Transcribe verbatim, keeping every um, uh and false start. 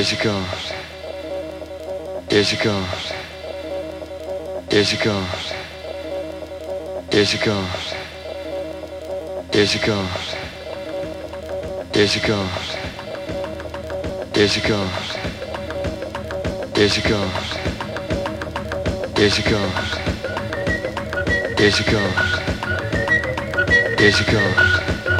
Here she comes. Here she comes. Here she comes. Here she comes. Here she comes. Here she comes. Here she comes. Here she comes. Here she comes. Here she comes. Here she comes.